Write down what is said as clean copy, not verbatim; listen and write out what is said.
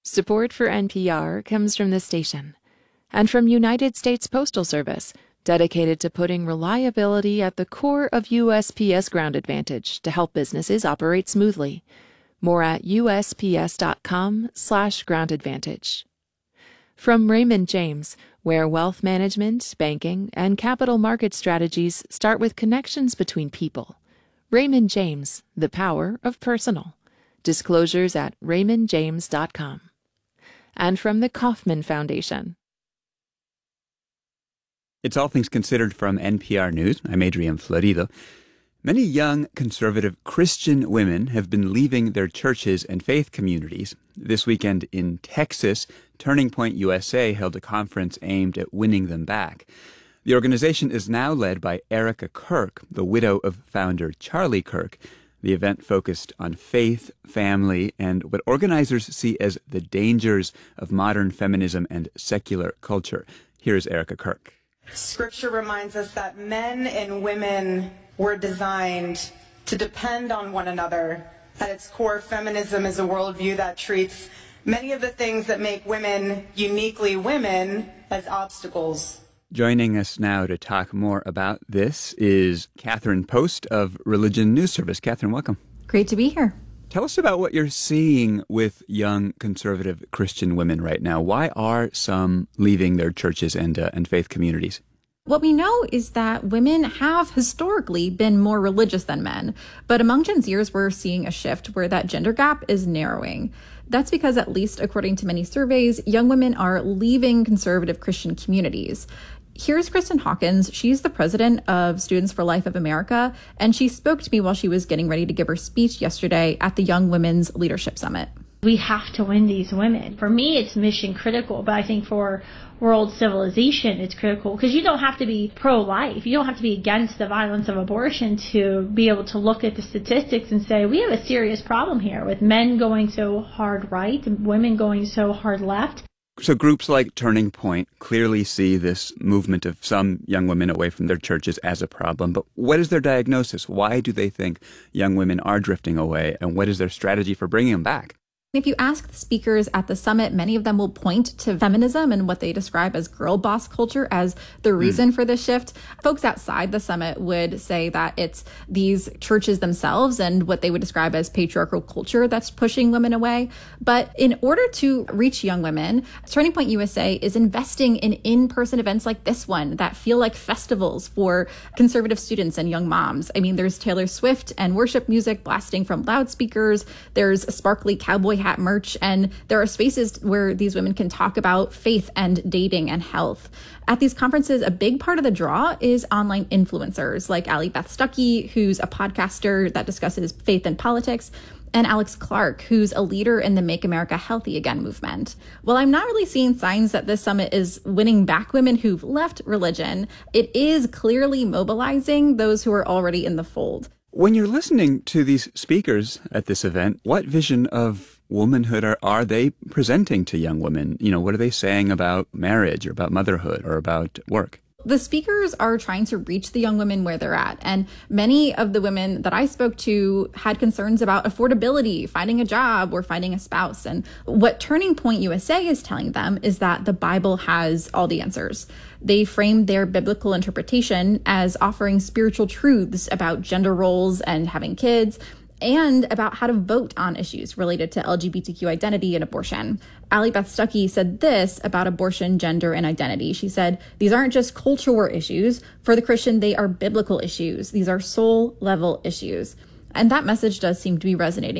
Support for NPR comes from this station and from United States Postal Service, dedicated to putting reliability at the core of USPS Ground Advantage to help businesses operate smoothly. More at USPS.com/Ground Advantage. From Raymond James, where wealth management, banking, and capital market strategies start with connections between people. Raymond James, the power of personal. Disclosures at raymondjames.com. And from the Kauffman Foundation. It's All Things Considered from NPR News. I'm Adrian Florido. Many young, conservative Christian women have been leaving their churches and faith communities. This weekend in Texas, Turning Point USA held a conference aimed at winning them back. The organization is now led by Erica Kirk, the widow of founder Charlie Kirk. The event focused on faith, family, and what organizers see as the dangers of modern feminism and secular culture. Here's Erica Kirk. Scripture reminds us that men and women were designed to depend on one another. At its core, feminism is a worldview that treats many of the things that make women uniquely women as obstacles. Joining us now to talk more about this is Catherine Post of Religion News Service. Catherine, welcome. Great to be here. Tell us about what you're seeing with young conservative Christian women right now. Why are some leaving their churches and faith communities? What we know is that women have historically been more religious than men, but among Gen Zers, we're seeing a shift where that gender gap is narrowing. That's because, at least according to many surveys, young women are leaving conservative Christian communities. Here's Kristen Hawkins. She's the president of Students for Life of America, and she spoke to me while she was getting ready to give her speech yesterday at the Young Women's Leadership Summit. We have to win these women. For me, it's mission critical, but I think for world civilization, it's critical because you don't have to be pro-life. You don't have to be against the violence of abortion to be able to look at the statistics and say, we have a serious problem here with men going so hard right and women going so hard left. So groups like Turning Point clearly see this movement of some young women away from their churches as a problem. But what is their diagnosis? Why do they think young women are drifting away? And what is their strategy for bringing them back? If you ask the speakers at the summit, many of them will point to feminism and what they describe as girl boss culture as the reason for this shift. Folks outside the summit would say that it's these churches themselves and what they would describe as patriarchal culture that's pushing women away. But in order to reach young women, Turning Point USA is investing in in-person events like this one that feel like festivals for conservative students and young moms. I mean, there's Taylor Swift and worship music blasting from loudspeakers. There's sparkly cowboy hat merch, and there are spaces where these women can talk about faith and dating and health. At these conferences, a big part of the draw is online influencers like Allie Beth Stuckey, who's a podcaster that discusses faith and politics, and Alex Clark, who's a leader in the Make America Healthy Again movement. While I'm not really seeing signs that this summit is winning back women who've left religion, it is clearly mobilizing those who are already in the fold. When you're listening to these speakers at this event, what vision of womanhood are they presenting to young women? You know, what are they saying about marriage or about motherhood or about work? The speakers are trying to reach the young women where they're at. And many of the women that I spoke to had concerns about affordability, finding a job, or finding a spouse. And what Turning Point USA is telling them is that the Bible has all the answers. They framed their biblical interpretation as offering spiritual truths about gender roles and having kids, and about how to vote on issues related to LGBTQ identity and abortion. Allie Beth Stuckey said this about abortion, gender, and identity. She said, these aren't just culture war issues. For the Christian, they are biblical issues. These are soul-level issues. And that message does seem to be resonating